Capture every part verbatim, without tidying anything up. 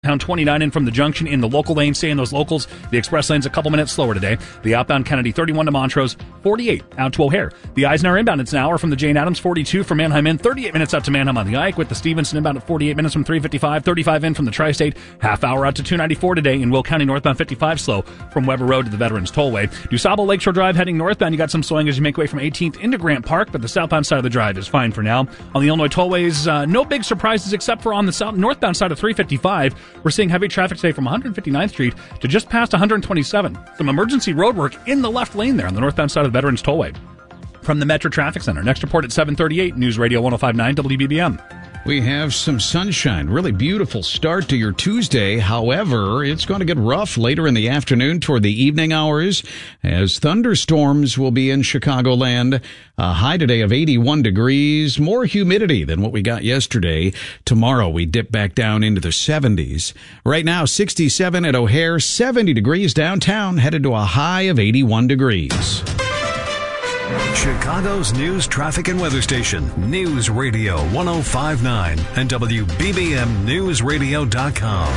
Pound twenty-nine in from the junction in the local lane. Stay in those locals. The express lane's a couple minutes slower today. The outbound Kennedy, thirty-one to Montrose, forty-eight out to O'Hare. The Eisenhower inbound, it's an hour from the Jane Addams, forty-two from Manheim in, thirty-eight minutes out to Manheim on the Ike, with the Stevenson inbound at forty-eight minutes from three fifty-five, thirty-five in from the Tri-State, half hour out to two ninety-four today. In Will County, northbound fifty-five slow from Weber Road to the Veterans Tollway. DuSable Lakeshore Drive heading northbound, you got some slowing as you make way from eighteenth into Grant Park, but the southbound side of the drive is fine for now. On the Illinois Tollways, uh, no big surprises except for on the south northbound side of three fifty-five. We're seeing heavy traffic today from one fifty-ninth Street to just past one twenty-seven. Some emergency road work in the left lane there on the northbound side of the Veterans Tollway. From the Metro Traffic Center, next report at seven thirty-eight, News Radio one oh five point nine W B B M. We have some sunshine. Really beautiful start to your Tuesday. However, it's going to get rough later in the afternoon toward the evening hours as thunderstorms will be in Chicagoland. A high today of eighty-one degrees, more humidity than what we got yesterday. Tomorrow we dip back down into the seventies. Right now, sixty-seven at O'Hare, seventy degrees downtown, headed to a high of eighty-one degrees. Chicago's news, traffic, and weather station, News Radio one oh five point nine and W B B M News Radio dot com.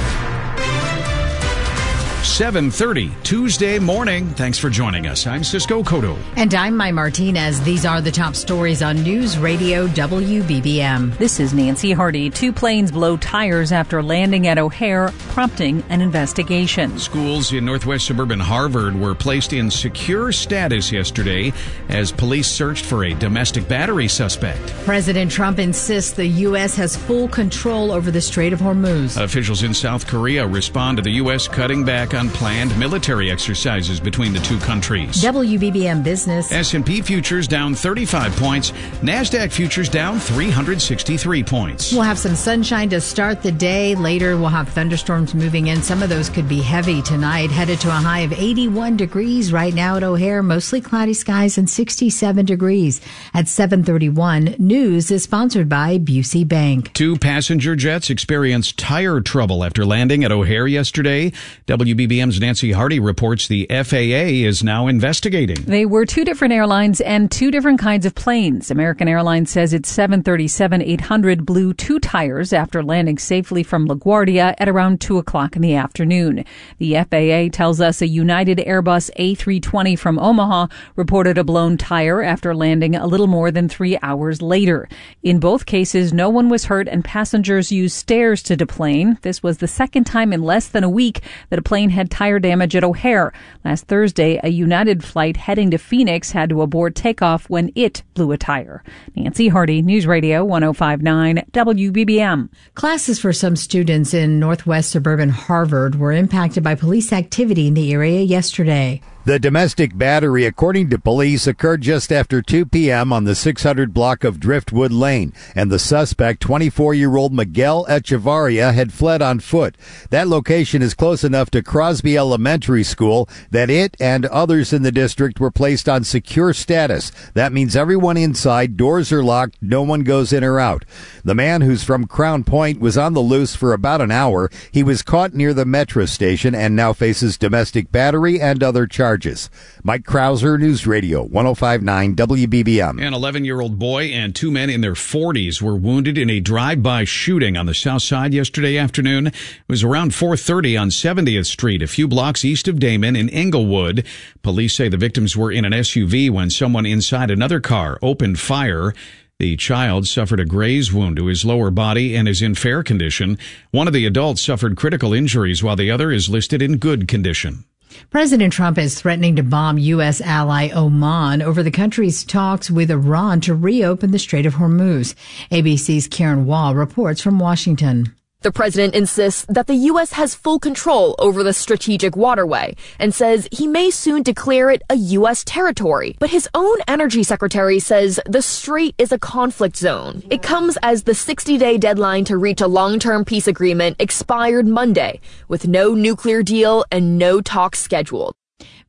seven thirty Tuesday morning. Thanks for joining us. I'm Cisco Cotto. And I'm Mai Martinez. These are the top stories on News Radio W B B M. This is Nancy Hardy. Two planes blow tires after landing at O'Hare, prompting an investigation. Schools in northwest suburban Harvard were placed in secure status yesterday as police searched for a domestic battery suspect. President Trump insists the U S has full control over the Strait of Hormuz. Officials in South Korea respond to the U S cutting back on planned military exercises between the two countries. W B B M Business. S and P futures down thirty-five points. NASDAQ futures down three hundred sixty-three points. We'll have some sunshine to start the day. Later, we'll have thunderstorms moving in. Some of those could be heavy tonight. Headed to a high of eighty-one degrees right now at O'Hare. Mostly cloudy skies and sixty-seven degrees. At seven thirty-one, news is sponsored by Busey Bank. Two passenger jets experienced tire trouble after landing at O'Hare yesterday. W B B M's Nancy Hardy reports the F A A is now investigating. They were two different airlines and two different kinds of planes. American Airlines says its seven thirty-seven eight hundred blew two tires after landing safely from LaGuardia at around two o'clock in the afternoon. The F A A tells us a United Airbus A three twenty from Omaha reported a blown tire after landing a little more than three hours later. In both cases, no one was hurt and passengers used stairs to deplane. This was the second time in less than a week that a plane had tire damage at O'Hare. Last Thursday, a United flight heading to Phoenix had to abort takeoff when it blew a tire. Nancy Hardy, News Radio one oh five point nine W B B M. Classes for some students in northwest suburban Harvard were impacted by police activity in the area yesterday. The domestic battery, according to police, occurred just after two p.m. on the six hundred block of Driftwood Lane, and the suspect, twenty-four-year-old Miguel Echevarria, had fled on foot. That location is close enough to Crosby Elementary School that it and others in the district were placed on secure status. That means everyone inside, doors are locked, no one goes in or out. The man, who's from Crown Point, was on the loose for about an hour. He was caught near the metro station and now faces domestic battery and other charges. Mike Krauser, News Radio one oh five point nine W B B M. An eleven-year-old boy and two men in their forties were wounded in a drive-by shooting on the south side yesterday afternoon. It was around four thirty on seventieth Street, a few blocks east of Damon in Englewood. Police say the victims were in an S U V when someone inside another car opened fire. The child suffered a graze wound to his lower body and is in fair condition. One of the adults suffered critical injuries while the other is listed in good condition. President Trump is threatening to bomb U S ally Oman over the country's talks with Iran to reopen the Strait of Hormuz. A B C's Karen Wall reports from Washington. The president insists that the U S has full control over the strategic waterway and says he may soon declare it a U S territory. But his own energy secretary says the strait is a conflict zone. It comes as the sixty-day deadline to reach a long-term peace agreement expired Monday, with no nuclear deal and no talks scheduled.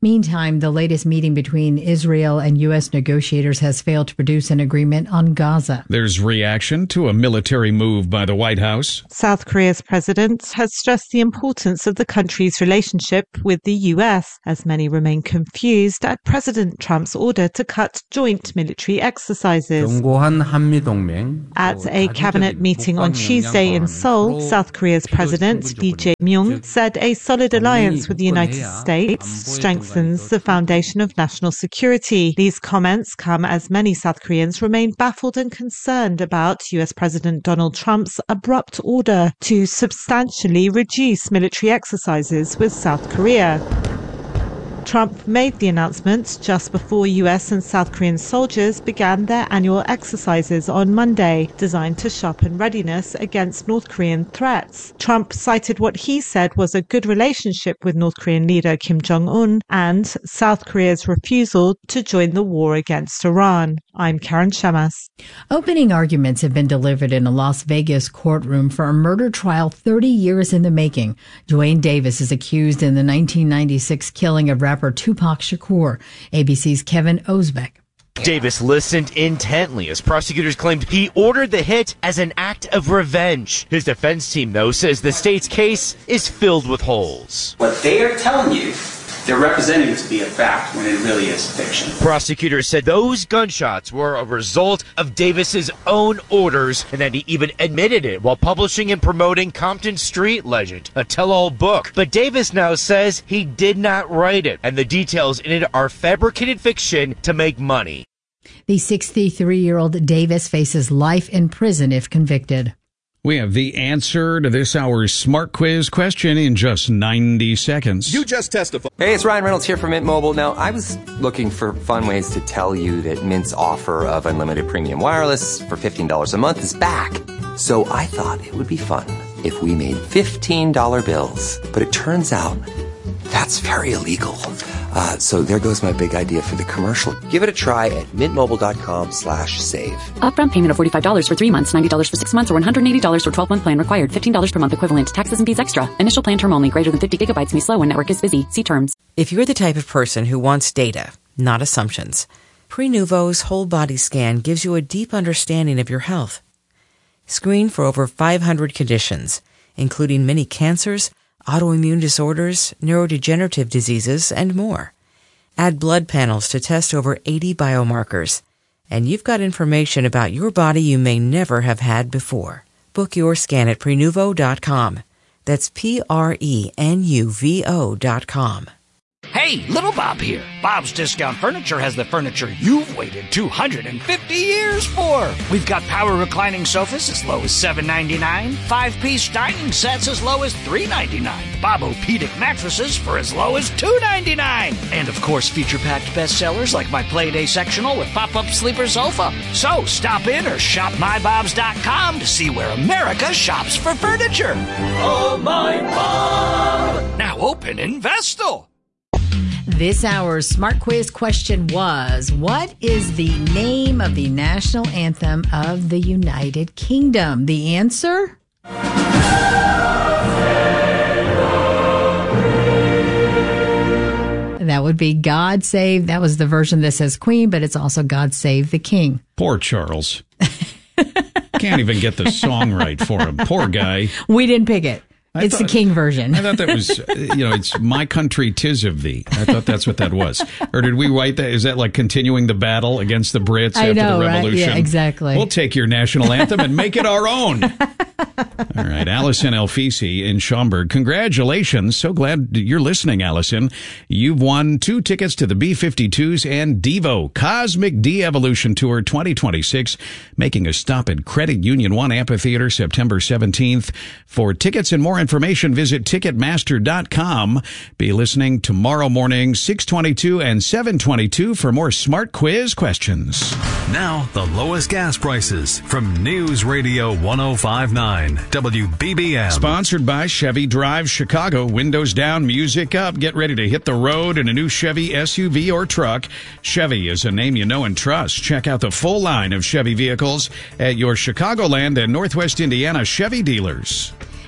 Meantime, the latest meeting between Israel and U S negotiators has failed to produce an agreement on Gaza. There's reaction to a military move by the White House. South Korea's president has stressed the importance of the country's relationship with the U S, as many remain confused at President Trump's order to cut joint military exercises. At a cabinet meeting on Tuesday in Seoul, South Korea's President Lee Jae-myung said a solid alliance with the United States strengthens the foundation of national security. These comments come as many South Koreans remain baffled and concerned about U S President Donald Trump's abrupt order to substantially reduce military exercises with South Korea. Trump made the announcement just before U S and South Korean soldiers began their annual exercises on Monday, designed to sharpen readiness against North Korean threats. Trump cited what he said was a good relationship with North Korean leader Kim Jong-un and South Korea's refusal to join the war against Iran. I'm Karen Shamas. Opening arguments have been delivered in a Las Vegas courtroom for a murder trial thirty years in the making. Duane Davis is accused in the nineteen ninety-six killing of rapper Tupac Shakur. A B C's Kevin Osbeck. Davis listened intently as prosecutors claimed he ordered the hit as an act of revenge. His defense team, though, says the state's case is filled with holes. What they are telling you, they're representing it to be a fact when it really is fiction. Prosecutors said those gunshots were a result of Davis's own orders and that he even admitted it while publishing and promoting Compton Street Legend, a tell-all book. But Davis now says he did not write it, and the details in it are fabricated fiction to make money. The sixty-three-year-old Davis faces life in prison if convicted. We have the answer to this hour's Smart Quiz question in just ninety seconds. You just testified. Hey, it's Ryan Reynolds here from Mint Mobile. Now, I was looking for fun ways to tell you that Mint's offer of unlimited premium wireless for fifteen dollars a month is back. So I thought it would be fun if we made fifteen dollar bills. But it turns out that's very illegal. Uh, so there goes my big idea for the commercial. Give it a try at mintmobile.com slash save. Upfront payment of forty-five dollars for three months, ninety dollars for six months, or one hundred eighty dollars for twelve-month plan required. fifteen dollars per month equivalent. Taxes and fees extra. Initial plan term only. Greater than fifty gigabytes may slow when network is busy. See terms. If you're the type of person who wants data, not assumptions, Prenuvo's whole body scan gives you a deep understanding of your health. Screen for over five hundred conditions, including many cancers, autoimmune disorders, neurodegenerative diseases, and more. Add blood panels to test over eighty biomarkers, and you've got information about your body you may never have had before. Book your scan at Prenuvo dot com. That's P R E N U V O dot com. Hey, Little Bob here. Bob's Discount Furniture has the furniture you've waited two hundred fifty years for. We've got power reclining sofas as low as seven ninety-nine, five-piece dining sets as low as three ninety-nine, Bob-O-Pedic mattresses for as low as two ninety-nine, and of course feature-packed bestsellers like my Playday sectional with pop-up sleeper sofa. So stop in or shop my bobs dot com to see where America shops for furniture. Oh, my Bob! Now open in Vestal. This hour's Smart Quiz question was, what is the name of the national anthem of the United Kingdom? The answer? That would be God Save. That was the version that says Queen, but it's also God Save the King. Poor Charles. Can't even get the song right for him. Poor guy. We didn't pick it. I it's thought, the King version. I thought that was, you know, it's My Country 'Tis of Thee. I thought that's what that was. Or did we write that? Is that like continuing the battle against the Brits I after know, the revolution? Right? Yeah, exactly. We'll take your national anthem and make it our own. All right, Allison Elfisi in Schaumburg. Congratulations. So glad you're listening, Allison. You've won two tickets to the B fifty-twos and Devo Cosmic De-Evolution Tour twenty twenty-six, making a stop at Credit Union One Amphitheater September seventeenth. For tickets and more information, visit Ticketmaster dot com. Be listening tomorrow morning, six twenty-two and seven twenty-two for more Smart Quiz questions. Now, the lowest gas prices from News Radio one oh five point nine W B B M. Sponsored by Chevy Drive Chicago. Windows down, music up. Get ready to hit the road in a new Chevy S U V or truck. Chevy is a name you know and trust. Check out the full line of Chevy vehicles at your Chicagoland and Northwest Indiana Chevy dealers.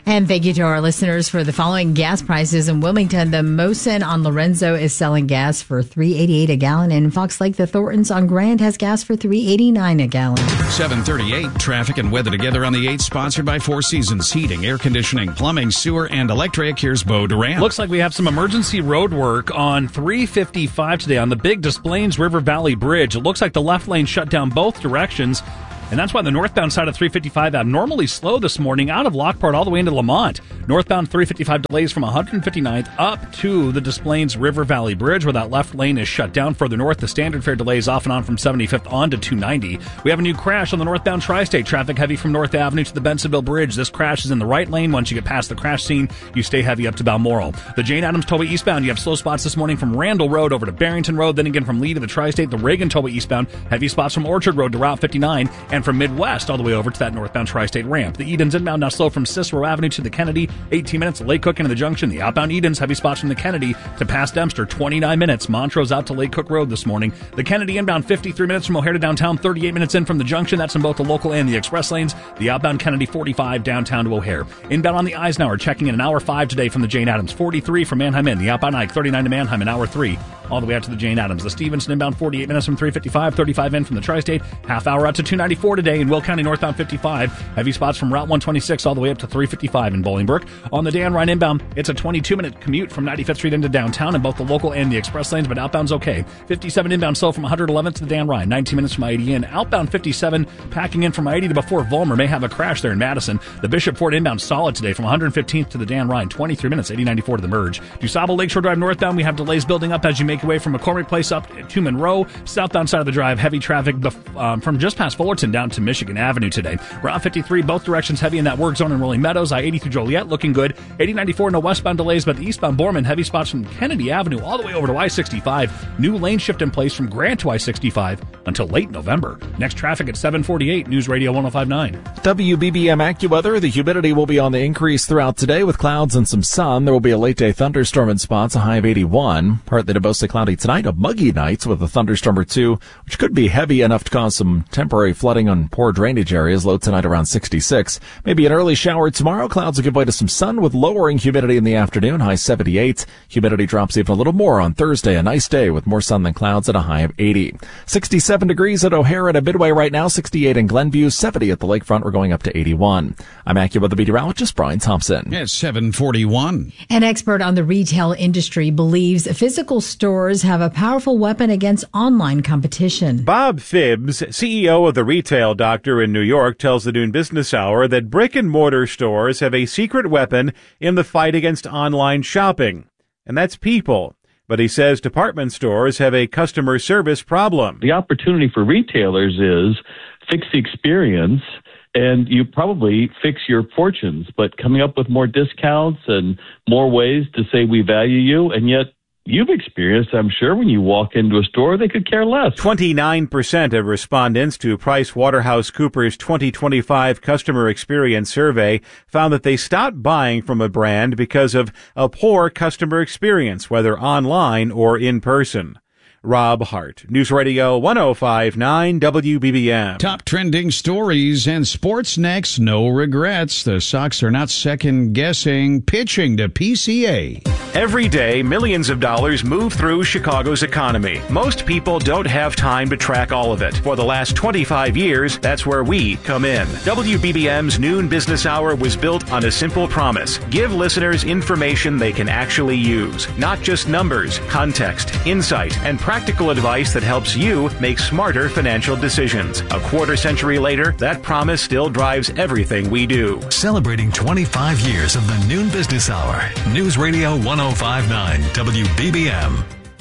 And thank you to our listeners for the following gas prices in Wilmington. The Mosin on Lorenzo is selling gas for three eighty-eight a gallon. And in Fox Lake, the Thorntons on Grand has gas for three eighty-nine a gallon. seven thirty-eight, traffic and weather together on the eighth, sponsored by Four Seasons Heating, Air Conditioning, Plumbing, Sewer, and Electric. Here's Bo Durant. Looks like we have some emergency road work on three fifty-five today on the big Des Plaines River Valley Bridge. It looks like the left lane shut down both directions. And that's why the northbound side of three fifty-five abnormally slow this morning out of Lockport all the way into Lamont. Northbound three fifty-five delays from one hundred fifty-ninth up to the Des Plaines River Valley Bridge, where that left lane is shut down. Further north, the standard fare delays off and on from seventy-fifth on to two ninety. We have a new crash on the northbound Tri-State. Traffic heavy from North Avenue to the Bensonville Bridge. This crash is in the right lane. Once you get past the crash scene, you stay heavy up to Balmoral. The Jane Addams Tollway eastbound, you have slow spots this morning from Randall Road over to Barrington Road. Then again from Lee to the Tri-State. The Reagan Tollway eastbound, heavy spots from Orchard Road to Route fifty-nine. And from Midwest all the way over to that northbound Tri-State ramp. The Edens inbound now slow from Cicero Avenue to the Kennedy, eighteen minutes. Lake Cook into the junction. The outbound Edens, heavy spots from the Kennedy to past Dempster, twenty-nine minutes. Montrose out to Lake Cook Road this morning. The Kennedy inbound, fifty-three minutes from O'Hare to downtown, thirty-eight minutes in from the junction. That's in both the local and the express lanes. The outbound Kennedy, forty-five downtown to O'Hare. Inbound on the Eisenhower, checking in an hour five today from the Jane Addams, forty-three from Manheim in. The outbound Ike, thirty-nine to Manheim, an hour three. All the way out to the Jane Addams. The Stevenson inbound, forty-eight minutes from three fifty-five, thirty-five in from the Tri-State. Half hour out to two ninety-four today in Will County, northbound fifty-five. Heavy spots from Route one twenty-six all the way up to three fifty-five in Bolingbrook. On the Dan Ryan inbound, it's a twenty-two minute commute from ninety-fifth Street into downtown in both the local and the express lanes, but outbound's okay. fifty-seven inbound slow from one hundred eleventh to the Dan Ryan, nineteen minutes from I eighty in. Outbound fifty-seven, packing in from I eighty to before Volmer, may have a crash there in Madison. The Bishop Ford inbound solid today from one hundred fifteenth to the Dan Ryan, twenty-three minutes, eighty ninety-four to the merge. DuSable Lakeshore Drive northbound, we have delays building up as you make your way from McCormick Place up to Monroe. Southbound side of the drive, heavy traffic bef- um, from just past Fullerton down to Michigan Avenue today. Route fifty-three, both directions heavy in that work zone in Rolling Meadows. I eighty through Joliet looking good. eighty ninety-four, no westbound delays, but the eastbound Borman, heavy spots from Kennedy Avenue all the way over to I sixty-five. New lane shift in place from Grant to I sixty-five until late November. Next traffic at seven forty-eight, News Radio one oh five point nine. W B B M AccuWeather, the humidity will be on the increase throughout today with clouds and some sun. There will be a late day thunderstorm in spots, a high of eighty-one. Partly to mostly cloudy tonight, a muggy night with a thunderstorm or two, which could be heavy enough to cause some temporary flooding on poor drainage areas. Low tonight around sixty-six. Maybe an early shower tomorrow. Clouds will give way to some sun with lowering humidity in the afternoon, high seventy-eight. Humidity drops even a little more on Thursday. A nice day with more sun than clouds at a high of eighty. sixty-seven degrees at O'Hare and at Midway right now, sixty-eight in Glenview, seventy at the lakefront. We're going up to eighty-one. I'm AccuWeather meteorologist Brian Thompson. It's seven forty-one. An expert on the retail industry believes physical stores have a powerful weapon against online competition. Bob Phibbs, C E O of the Retail Doctor in New York, tells the Noon Business Hour that brick-and-mortar stores have a secret weapon in the fight against online shopping, and that's people. But he says department stores have a customer service problem. The opportunity for retailers is fix the experience, and you probably fix your fortunes, but coming up with more discounts and more ways to say we value you, and yet you've experienced, I'm sure, when you walk into a store, they could care less. twenty-nine percent of respondents to PricewaterhouseCoopers' twenty twenty-five Customer Experience Survey found that they stopped buying from a brand because of a poor customer experience, whether online or in person. Rob Hart, News Radio one oh five point nine W B B M. Top trending stories and sports next. No regrets. The Sox are not second-guessing pitching to P C A. Every day, millions of dollars move through Chicago's economy. Most people don't have time to track all of it. For the last twenty-five years, that's where we come in. W B B M's Noon Business Hour was built on a simple promise. Give listeners information they can actually use. Not just numbers, context, insight, and practical advice that helps you make smarter financial decisions. A quarter century later, that promise still drives everything we do. Celebrating twenty-five years of the Noon Business Hour. News Radio one oh five point nine W B B M.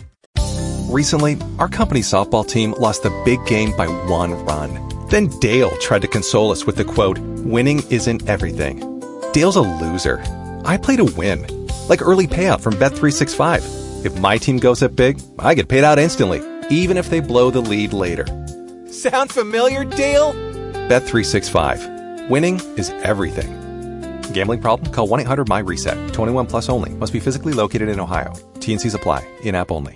Recently, our company's softball team lost the big game by one run. Then Dale tried to console us with the quote, "Winning isn't everything." Dale's a loser. I play to win. Like early payout from Bet three sixty-five. If my team goes up big, I get paid out instantly, even if they blow the lead later. Sound familiar, Dale? Bet three sixty-five. Winning is everything. Gambling problem? Call one eight hundred M Y RESET. twenty-one plus only. Must be physically located in Ohio. T and C's apply. In-app only.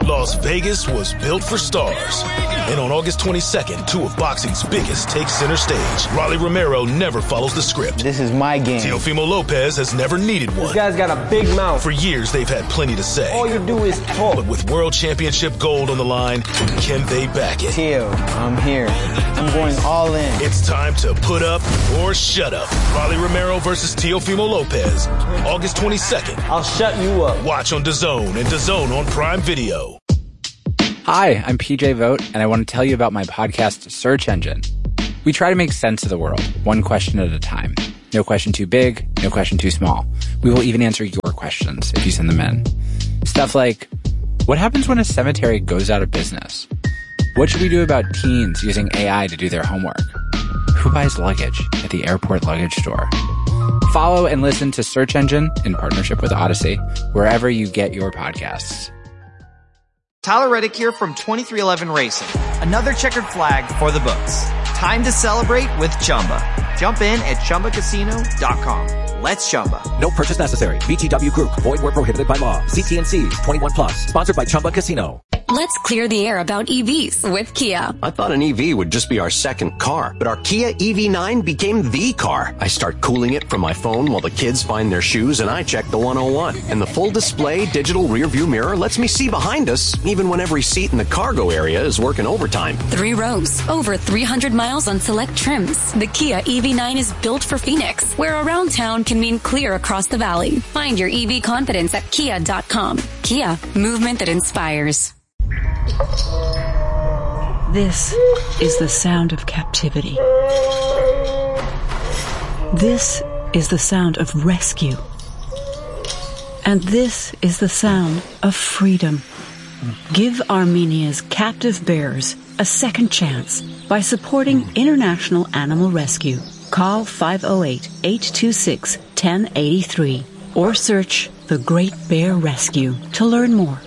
Las Vegas was built for stars. And on August twenty-second, two of boxing's biggest take center stage. Rolly Romero never follows the script. This is my game. Teofimo Lopez has never needed one. This guy's got a big mouth. For years, they've had plenty to say. All you do is talk. But with world championship gold on the line, can they back it? Teo, I'm here. I'm going all in. It's time to put up or shut up. Rolly Romero versus Teofimo Lopez. August twenty-second. I'll shut you up. Watch on DAZN and DAZN on Prime Video. Hi, I'm P J Vogt, and I want to tell you about my podcast, Search Engine. We try to make sense of the world, one question at a time. No question too big, no question too small. We will even answer your questions if you send them in. Stuff like, what happens when a cemetery goes out of business? What should we do about teens using A I to do their homework? Who buys luggage at the airport luggage store? Follow and listen to Search Engine in partnership with Odyssey, wherever you get your podcasts. Tyler Reddick here from twenty-three eleven Racing. Another checkered flag for the books. Time to celebrate with Chumba. Jump in at Chumba Casino dot com. Let's Chumba. No purchase necessary. V G W Group. Void where prohibited by law. C T and C's. twenty-one plus. Sponsored by Chumba Casino. Let's clear the air about E Vs with Kia. I thought an E V would just be our second car, but our Kia E V nine became the car. I start cooling it from my phone while the kids find their shoes, and I check the one oh one. And the full display digital rear view mirror lets me see behind us, even when every seat in the cargo area is working overtime. Three rows, over three hundred miles on select trims. The Kia E V nine is built for Phoenix, where around town can mean clear across the valley. Find your E V confidence at kia dot com. Kia, movement that inspires. This is the sound of captivity. This is the sound of rescue. And this is the sound of freedom. Give Armenia's captive bears a second chance by supporting International Animal Rescue. Call five oh eight, eight two six, one oh eight three or search The Great Bear Rescue to learn more.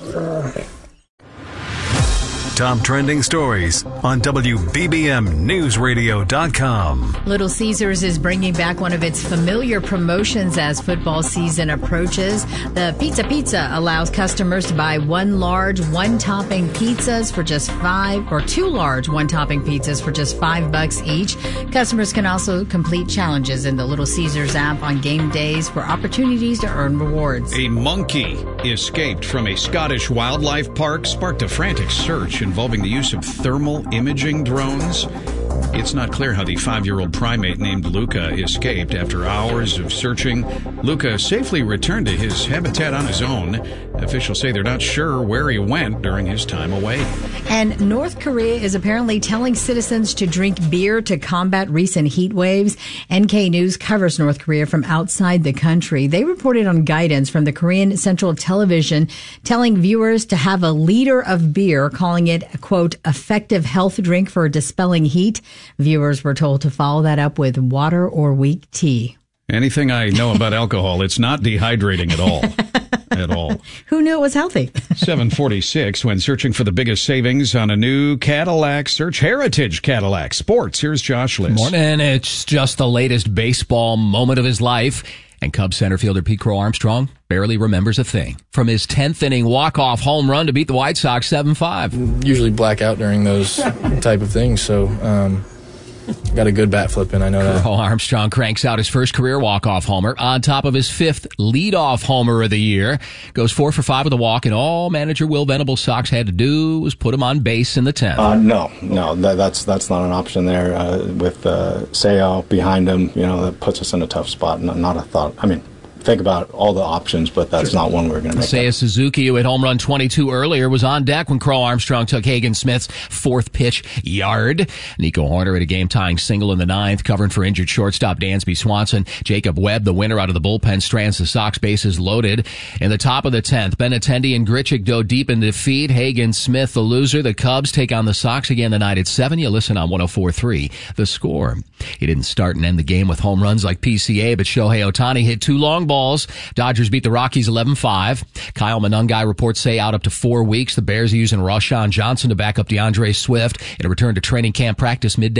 Top trending stories on W B B M News Radio dot com. Little Caesars is bringing back one of its familiar promotions as football season approaches. The Pizza Pizza allows customers to buy one large, one-topping pizzas for just five, or two large, one-topping pizzas for just five bucks each. Customers can also complete challenges in the Little Caesars app on game days for opportunities to earn rewards. A monkey escaped from a Scottish wildlife park, sparked a frantic search involving the use of thermal imaging drones. It's not clear how the five-year-old primate named Luca escaped. After hours of searching, Luca safely returned to his habitat on his own. Officials say they're not sure where he went during his time away. And North Korea is apparently telling citizens to drink beer to combat recent heat waves. N K News covers North Korea from outside the country. They reported on guidance from the Korean Central Television telling viewers to have a liter of beer, calling it a, quote, effective health drink for dispelling heat. Viewers were told to follow that up with water or weak tea. Anything I know about alcohol, it's not dehydrating at all. At all. Who knew it was healthy? seven forty-six, when searching for the biggest savings on a new Cadillac, search Heritage Cadillac Sports. Here's Josh Liss. Morning. It's just the latest baseball moment of his life. And Cubs center fielder Pete Crow Armstrong barely remembers a thing. From his tenth inning walk-off home run to beat the White Sox seven five. Usually black out during those type of things, so um, got a good bat flipping, I know that. Crow Armstrong cranks out his first career walk-off homer on top of his fifth lead-off homer of the year. Goes four for five with a walk, and all manager Will Venables Sox had to do was put him on base in the tenth. Uh, no, no, that, that's that's not an option there. Uh, with uh, Seo behind him, you know, that puts us in a tough spot. Not, not a thought. I mean, think about all the options, but that's not one we're going to make. Seiya Suzuki, who hit home run twenty-two earlier, was on deck when Crow Armstrong took Hagen Smith's fourth pitch yard. Nico Horner had a game-tying single in the ninth, covering for injured shortstop Dansby Swanson. Jacob Webb, the winner out of the bullpen, strands the Sox bases loaded. In the top of the tenth, Benintendi and Grichuk dove deep in defeat. Hagen Smith, the loser. The Cubs take on the Sox again tonight at seven. You listen on one oh four point three. The Score. He didn't start and end the game with home runs like P C A, but Shohei Ohtani hit two long balls. Balls. Dodgers beat the Rockies eleven five. Kyle Monangai reports say out up to four weeks. The Bears are using Roshan Johnson to back up DeAndre Swift in a return to training camp practice midday.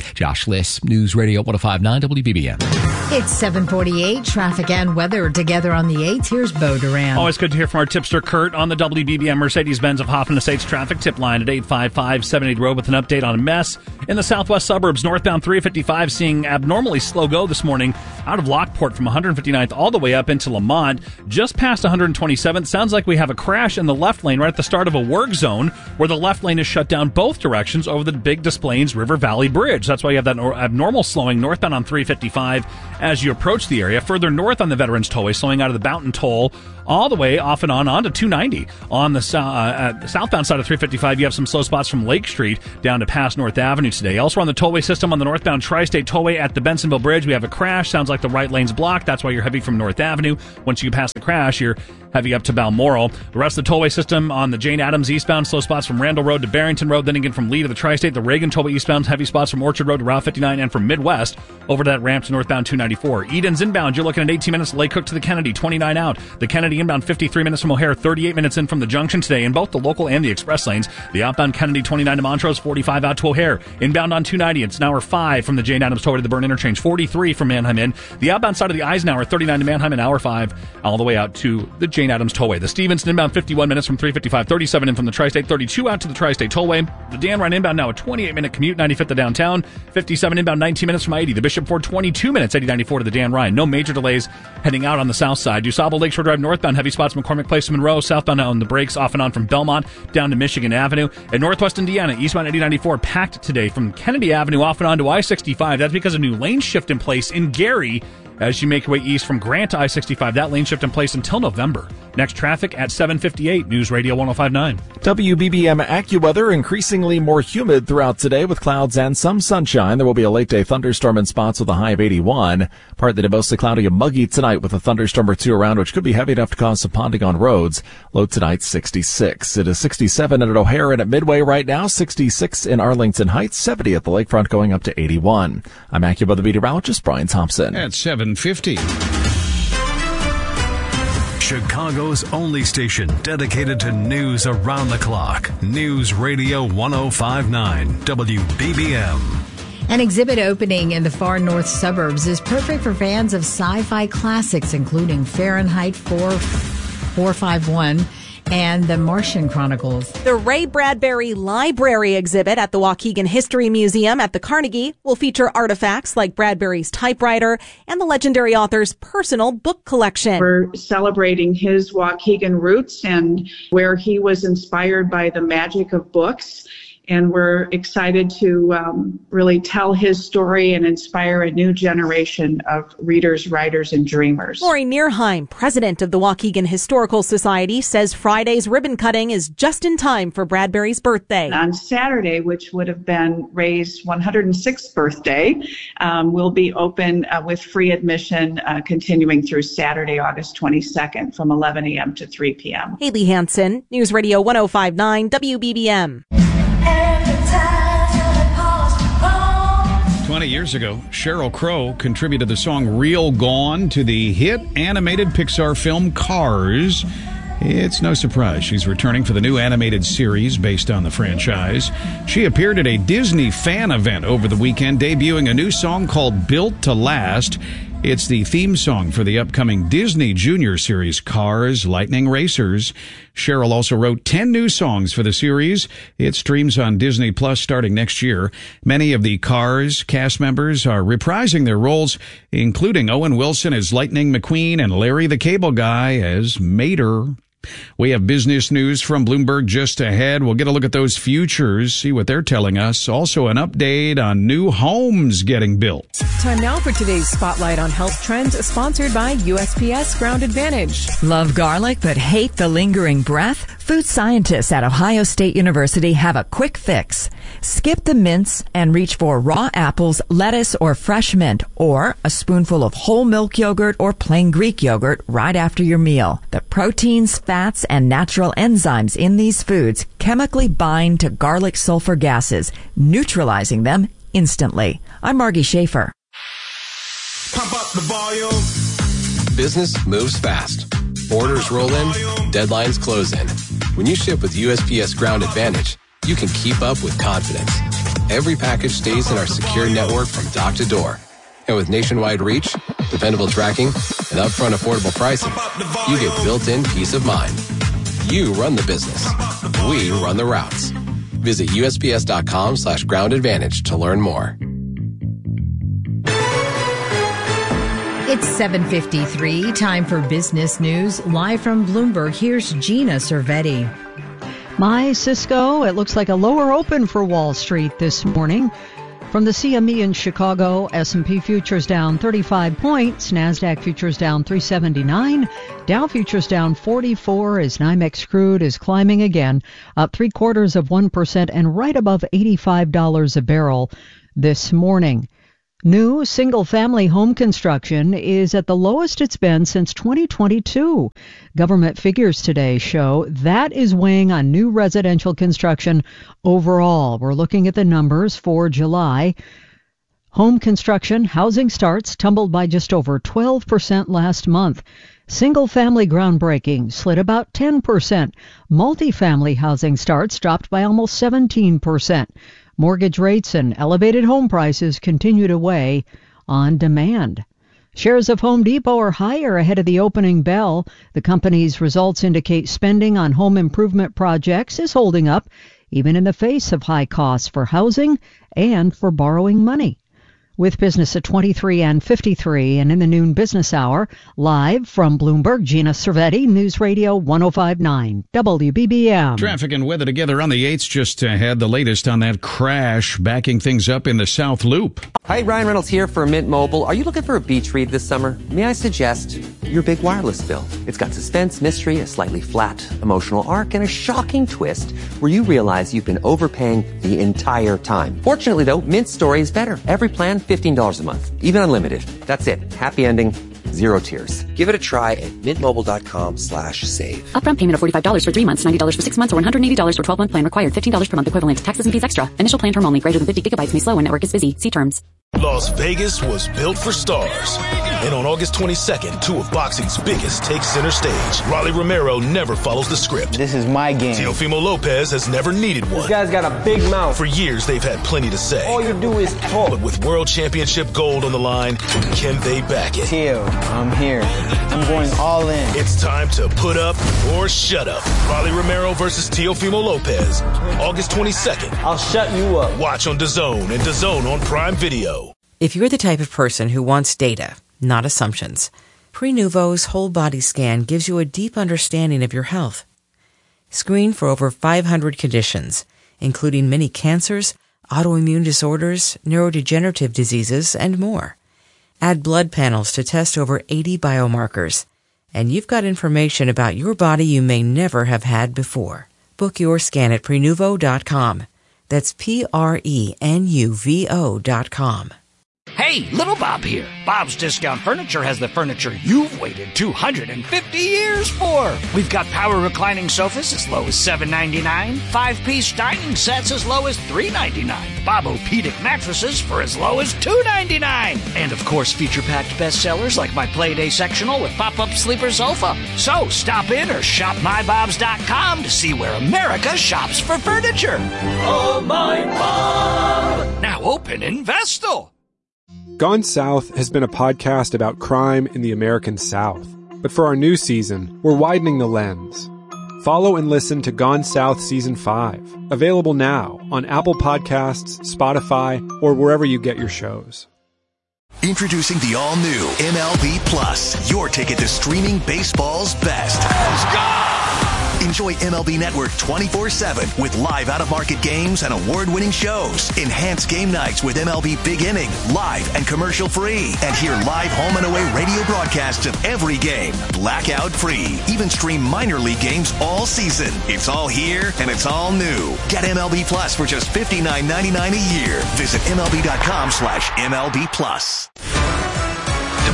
Josh Liss, News Radio one oh five point nine W B B M. It's seven forty-eight. Traffic and weather together on the eights. Here's Bo Duran. Always good to hear from our tipster Kurt on the W B B M Mercedes-Benz of Hoffman Estates traffic tip line at eight five five seven eight Road with an update on a mess in the southwest suburbs. Northbound three fifty-five seeing abnormally slow go this morning out of Lockport from one fifty-ninth all the way up into Lamont, just past one twenty-seventh. Sounds like we have a crash in the left lane right at the start of a work zone where the left lane is shut down both directions over the big Des Plaines River Valley Bridge. That's why you have that abnormal slowing northbound on three fifty-five as you approach the area. Further north on the Veterans Tollway, slowing out of the Bounton Toll all the way off and on onto two ninety. On the uh, uh, southbound side of three fifty-five, you have some slow spots from Lake Street down to past North Avenue today. Elsewhere on the tollway system on the northbound Tri-State Tollway at the Bensonville Bridge, we have a crash. Sounds like the right lane's blocked. That's why you're heavy from North Avenue. Once you pass the crash, you're heavy up to Balmoral. The rest of the tollway system on the Jane Addams eastbound, slow spots from Randall Road to Barrington Road, then again from Lee to the Tri-State. The Reagan Tollway eastbound, heavy spots from Orchard Road to Route fifty-nine, and from Midwest over to that ramp to northbound two ninety-four. Eden's inbound, you're looking at eighteen minutes. Lake Cook to the Kennedy, twenty-nine out. The Kennedy inbound, fifty-three minutes from O'Hare, thirty-eight minutes in from the junction today in both the local and the express lanes. The outbound Kennedy, twenty-nine to Montrose, forty-five out to O'Hare. Inbound on two ninety, it's an hour five from the Jane Addams Tollway to the Burn Interchange, forty-three from Manheim in. The outbound side of the Eisenhower, thirty-nine to Manheim, an hour five, all the way out to the Jane Addams Tollway. The Stevenson inbound, fifty-one minutes from three fifty-five, thirty-seven in from the Tri-State, thirty-two out to the Tri-State Tollway. The Dan Ryan inbound now a twenty-eight minute commute, ninety-fifth to downtown, fifty-seven inbound, nineteen minutes from I eighty. The Bishop Ford, twenty-two minutes, eighty ninety-four to the Dan Ryan. No major delays heading out on the south side. DuSable Lakeshore Drive northbound, heavy spots McCormick Place to Monroe, southbound on the brakes off and on from Belmont down to Michigan Avenue. In northwest Indiana, eastbound eighty ninety-four packed today from Kennedy Avenue off and on to I sixty-five. That's because of new lane shift in place in Gary as you make your way east from Grant to I sixty-five. That lane shift in place until November. Next traffic at seven fifty-eight. News Radio one oh five point nine. W B B M AccuWeather, increasingly more humid throughout today with clouds and some sunshine. There will be a late day thunderstorm in spots with a high of eighty-one. Partly to mostly cloudy and muggy tonight with a thunderstorm or two around, which could be heavy enough to cause some ponding on roads. Low tonight, sixty-six. It is sixty-seven at O'Hare and at Midway right now, sixty-six in Arlington Heights, seventy at the lakefront going up to eighty-one. I'm AccuWeather meteorologist Brian Thompson. At seven fifty. Chicago's only station dedicated to news around the clock. News Radio one oh five point nine W B B M. An exhibit opening in the far north suburbs is perfect for fans of sci-fi classics, including Fahrenheit four fifty-one and The Martian Chronicles. The Ray Bradbury Library exhibit at the Waukegan History Museum at the Carnegie will feature artifacts like Bradbury's typewriter and the legendary author's personal book collection. We're celebrating his Waukegan roots and where he was inspired by the magic of books. And we're excited to um, really tell his story and inspire a new generation of readers, writers, and dreamers. Lori Nierheim, president of the Waukegan Historical Society, says Friday's ribbon cutting is just in time for Bradbury's birthday. On Saturday, which would have been Ray's one hundred sixth birthday, um, will be open uh, with free admission uh, continuing through Saturday, August twenty-second from eleven a.m. to three p.m. Haley Hansen, News Radio one oh five point nine W B B M. twenty years ago, Sheryl Crow contributed the song Real Gone to the hit animated Pixar film Cars. It's no surprise she's returning for the new animated series based on the franchise. She appeared at a Disney fan event over the weekend, debuting a new song called Built to Last. It's the theme song for the upcoming Disney Junior series Cars Lightning Racers. Sheryl also wrote ten new songs for the series. It streams on Disney Plus starting next year. Many of the Cars cast members are reprising their roles, including Owen Wilson as Lightning McQueen and Larry the Cable Guy as Mater. We have business news from Bloomberg just ahead. We'll get a look at those futures, see what they're telling us. Also an update on new homes getting built. Time now for today's Spotlight on Health Trends, sponsored by U S P S Ground Advantage. Love garlic but hate the lingering breath? Food scientists at Ohio State University have a quick fix. Skip the mince and reach for raw apples, lettuce, or fresh mint, or a spoonful of whole milk yogurt or plain Greek yogurt right after your meal. The proteins, fats, and natural enzymes in these foods chemically bind to garlic sulfur gases, neutralizing them instantly. I'm Margie Schaefer. Pump up the volume. Business moves fast. Orders roll in, deadlines close in. When you ship with U S P S Ground Advantage, you can keep up with confidence. every package stays in our secure network from dock to door. And with nationwide reach, dependable tracking, and upfront affordable pricing, you get built-in peace of mind. You run the business. We run the routes. Visit U S P S dot com slash ground advantage to learn more. It's seven fifty-three, time for business news. Live from Bloomberg, here's Gina Cervetti. My Cisco, it looks like a lower open for Wall Street this morning. From the C M E in Chicago, S and P futures down thirty-five points, NASDAQ futures down three seventy-nine, Dow futures down forty-four as NYMEX crude is climbing again, up three quarters of one percent and right above eighty-five dollars a barrel this morning. New single-family home construction is at the lowest it's been since twenty twenty-two. Government figures today show that is weighing on new residential construction overall. We're looking at the numbers for July. Home construction, housing starts tumbled by just over twelve percent last month. Single-family groundbreaking slid about ten percent. Multifamily housing starts dropped by almost seventeen percent. Mortgage rates and elevated home prices continue to weigh on demand. Shares of Home Depot are higher ahead of the opening bell. The company's results indicate spending on home improvement projects is holding up, even in the face of high costs for housing and for borrowing money. With business at twenty-three and fifty-three, and in the noon business hour, live from Bloomberg, Gina Cervetti, News Radio one oh five point nine W B B M. Traffic and weather together on the eights just ahead. The latest on that crash backing things up in the South Loop. Hi, Ryan Reynolds here for Mint Mobile. Are you looking for a beach read this summer? May I suggest your big wireless bill? It's got suspense, mystery, a slightly flat emotional arc, and a shocking twist where you realize you've been overpaying the entire time. Fortunately, though, Mint's story is better. Every plan, fifteen dollars a month, even unlimited. That's it. Happy ending, zero tears. Give it a try at mintmobile.com slash save. Upfront payment of forty-five dollars for three months, ninety dollars for six months, or one hundred eighty dollars for twelve-month plan required. fifteen dollars per month equivalent. Taxes and fees extra. Initial plan term only. Greater than fifty gigabytes may slow when network is busy. See terms. Las Vegas was built for stars. And on August twenty-second, two of boxing's biggest take center stage. Rolly Romero never follows the script. This is my game. Teofimo Lopez has never needed one. This guy's got a big mouth. For years, they've had plenty to say. All you do is talk. But with world championship gold on the line, can they back it? Teo, I'm here. I'm going all in. It's time to put up or shut up. Rolly Romero versus Teofimo Lopez. August twenty-second. I'll shut you up. Watch on DAZN and DAZN on Prime Video. If you're the type of person who wants data, not assumptions, Prenuvo's whole body scan gives you a deep understanding of your health. Screen for over five hundred conditions, including many cancers, autoimmune disorders, neurodegenerative diseases, and more. Add blood panels to test over eighty biomarkers, and you've got information about your body you may never have had before. Book your scan at Prenuvo dot com. That's P R E N U V O dot com. Hey, Little Bob here. Bob's Discount Furniture has the furniture you've waited two hundred fifty years for. We've got power reclining sofas as low as seven ninety-nine, five-piece dining sets as low as three ninety-nine, Bob-O-Pedic mattresses for as low as two ninety-nine, and of course feature-packed bestsellers like my Playday sectional with pop-up sleeper sofa. So stop in or shop my bobs dot com to see where America shops for furniture. Oh, my Bob! Now open in Vestal. Gone South has been a podcast about crime in the American South. But for our new season, we're widening the lens. Follow and listen to Gone South Season five, available now on Apple Podcasts, Spotify, or wherever you get your shows. Introducing the all-new M L B Plus, your ticket to streaming baseball's best. Let's go! Enjoy M L B Network twenty-four seven with live out-of-market games and award-winning shows. Enhance game nights with M L B Big Inning, live and commercial-free. And hear live home and away radio broadcasts of every game, blackout-free. Even stream minor league games all season. It's all here, and it's all new. Get M L B Plus for just fifty-nine ninety-nine a year. Visit M L B dot com slash M L B Plus. W B B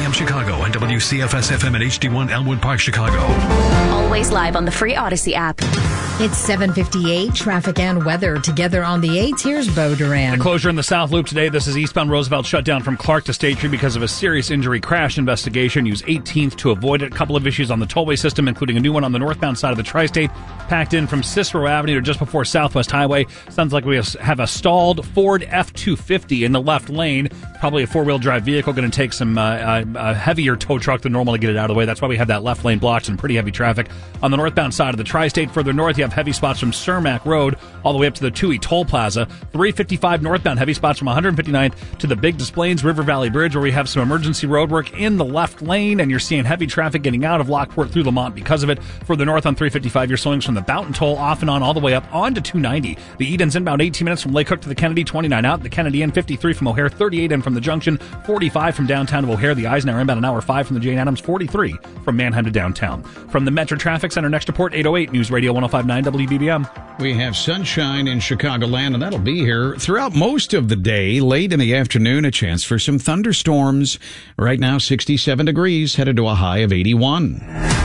A M Chicago and W C F S F M at H D one Elmwood Park, Chicago. Always live on the free Odyssey app. It's seven fifty-eight, traffic and weather together on the eights. Here's Bo Duran. The closure in the South Loop today. This is eastbound Roosevelt shut down from Clark to State Street because of a serious injury crash investigation. Use eighteenth to avoid it. A couple of issues on the tollway system, including a new one on the northbound side of the Tri-State, packed in from Cicero Avenue to just before Southwest Highway. Sounds like we have a stalled Ford F two fifty in the left lane. Probably a four-wheel drive vehicle going to take some uh, uh, a heavier tow truck than normal to get it out of the way. That's why we have that left lane blocked and pretty heavy traffic. On the northbound side of the Tri-State, further north, you have heavy spots from Cermak Road all the way up to the Toohey Toll Plaza. three fifty-five northbound, heavy spots from one fifty-ninth to the Big Des Plaines River Valley Bridge, where we have some emergency road work in the left lane, and you're seeing heavy traffic getting out of Lockport through Lamont because of it. Further north on three fifty-five, you're slowing from the Boughton Toll off and on all the way up onto two ninety. The Edens inbound eighteen minutes from Lake Hook to the Kennedy, twenty-nine out. The Kennedy in fifty-three from O'Hare, thirty-eight in from the Junction, forty-five from downtown to O'Hare. The Eisenhower inbound an hour five from the Jane Addams, forty-three from Manheim to downtown. From the Metro Traffic Center, next report, eight oh eight News Radio one oh five point nine W B B M. We have sunshine in Chicagoland, and that'll be here throughout most of the day. Late in the afternoon, a chance for some thunderstorms. Right now, sixty-seven degrees, headed to a high of eighty-one.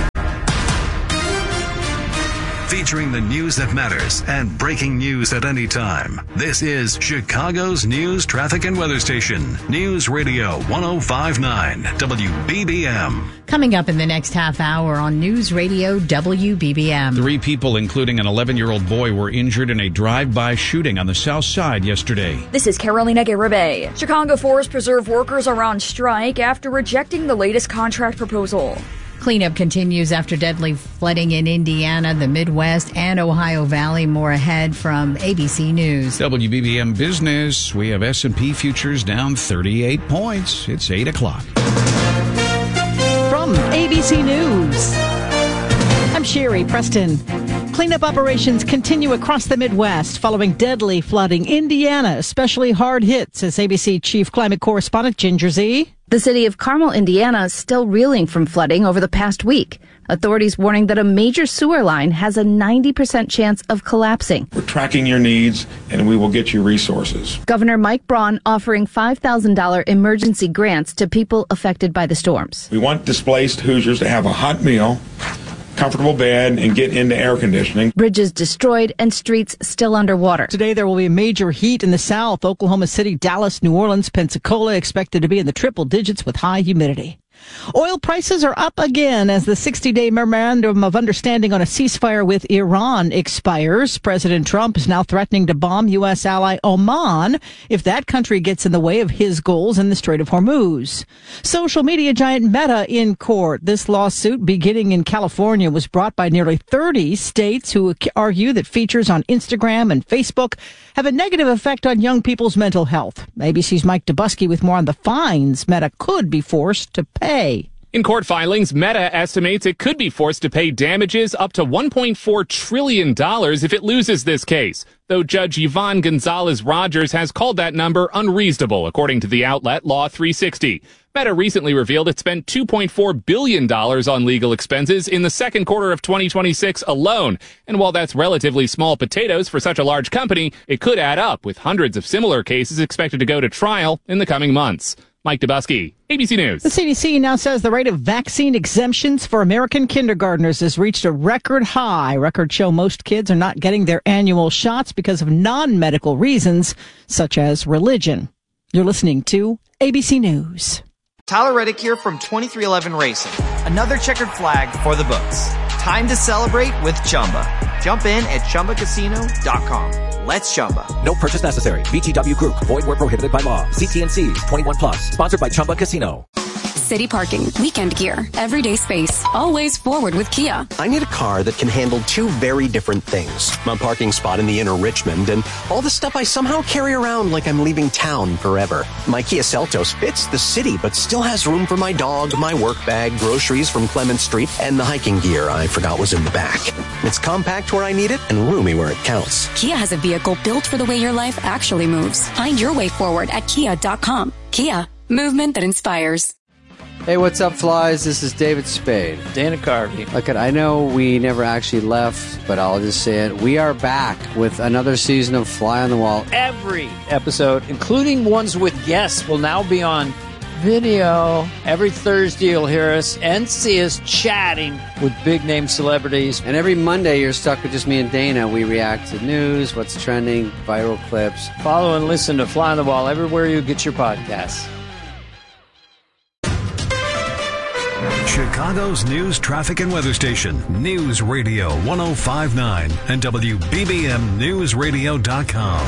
Featuring the news that matters and breaking news at any time. This is Chicago's news, traffic, and weather station. News Radio one oh five point nine W B B M. Coming up in the next half hour on News Radio W B B M. Three people, including an eleven-year-old boy, were injured in a drive-by shooting on the south side yesterday. This is Carolina Garibay. Chicago Forest Preserve workers are on strike after rejecting the latest contract proposal. Cleanup continues after deadly flooding in Indiana, the Midwest, and Ohio Valley. More ahead from A B C News. W B B M Business. We have S and P futures down thirty-eight points. It's eight o'clock. From A B C News, I'm Sherry Preston. Cleanup operations continue across the Midwest following deadly flooding. Indiana especially hard hit, says A B C Chief Climate Correspondent Ginger Zee. The city of Carmel, Indiana, is still reeling from flooding over the past week. Authorities warning that a major sewer line has a ninety percent chance of collapsing. We're tracking your needs, and we will get you resources. Governor Mike Braun offering five thousand dollars emergency grants to people affected by the storms. We want displaced Hoosiers to have a hot meal, comfortable bed, and get into air conditioning. Bridges destroyed and streets still underwater. Today there will be a major heat in the south. Oklahoma City, Dallas, New Orleans, Pensacola expected to be in the triple digits with high humidity. Oil prices are up again as the sixty-day memorandum of understanding on a ceasefire with Iran expires. President Trump is now threatening to bomb U S ally Oman if that country gets in the way of his goals in the Strait of Hormuz. Social media giant Meta in court. This lawsuit, beginning in California, was brought by nearly thirty states who argue that features on Instagram and Facebook have a negative effect on young people's mental health. A B C's Mike Dubusky with more on the fines Meta could be forced to pay. In court filings, Meta estimates it could be forced to pay damages up to one point four trillion dollars if it loses this case, though Judge Yvonne Gonzalez-Rogers has called that number unreasonable, according to the outlet Law three sixty. Meta recently revealed it spent two point four billion dollars on legal expenses in the second quarter of twenty twenty-six alone. And while that's relatively small potatoes for such a large company, it could add up, with hundreds of similar cases expected to go to trial in the coming months. Mike Dubusky, A B C News. The C D C now says the rate of vaccine exemptions for American kindergartners has reached a record high. Records show most kids are not getting their annual shots because of non-medical reasons, such as religion. You're listening to A B C News. Tyler Reddick here from twenty-three eleven Racing. Another checkered flag for the books. Time to celebrate with Chumba. Jump in at Chumba Casino dot com. Let's Chumba. No purchase necessary. V G W Group. Void where prohibited by law. C T N C. twenty-one plus. Sponsored by Chumba Casino. City parking, weekend gear, everyday space, always forward with Kia. I need a car that can handle two very different things. My parking spot in the inner Richmond and all the stuff I somehow carry around like I'm leaving town forever. My Kia Seltos fits the city but still has room for my dog, my work bag, groceries from Clement Street, and the hiking gear I forgot was in the back. It's compact where I need it and roomy where it counts. Kia has a vehicle built for the way your life actually moves. Find your way forward at kia dot com. Kia, movement that inspires. Hey, what's up, flies? This is David Spade. Dana Carvey. Look, I know we never actually left, but I'll just say it. We are back with another season of Fly on the Wall. Every episode, including ones with guests, will now be on video. Every Thursday you'll hear us and see us chatting with big-name celebrities. And every Monday you're stuck with just me and Dana. We react to news, what's trending, viral clips. Follow and listen to Fly on the Wall everywhere you get your podcasts. Chicago's news, traffic, and weather station. News Radio one oh five point nine and W B B M News Radio dot com.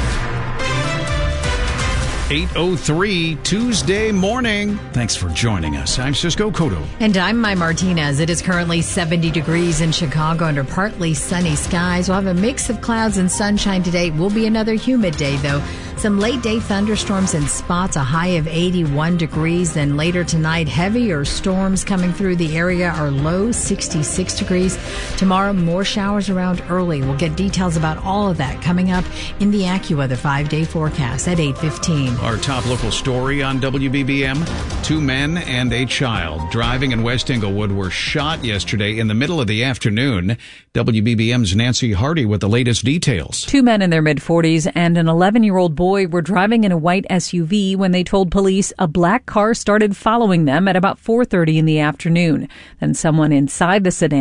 eight oh three Tuesday morning. Thanks for joining us. I'm Cisco Cotto. And I'm Mai Martinez. It is currently seventy degrees in Chicago under partly sunny skies. We'll have a mix of clouds and sunshine today. It will be another humid day, though. Some late-day thunderstorms in spots, a high of eighty-one degrees. Then later tonight, heavier storms coming through the area, our low sixty-six degrees. Tomorrow, more showers around early. We'll get details about all of that coming up in the AccuWeather five-day forecast at eight fifteen. Our top local story on W B B M. Two men and a child driving in West Englewood were shot yesterday in the middle of the afternoon. W B B M's Nancy Hardy with the latest details. Two men in their mid-forties and an eleven-year-old boy were driving in a white S U V when they told police a black car started following them at about four thirty in the afternoon. Then someone inside the sedan